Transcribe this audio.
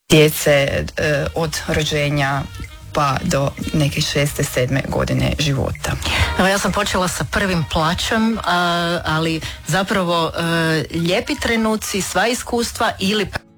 djece od rođenja pa do neke 6. 7. godine života. Evo, ja sam počela sa prvim plaćem, ali zapravo lijepi trenuci, sva iskustva ili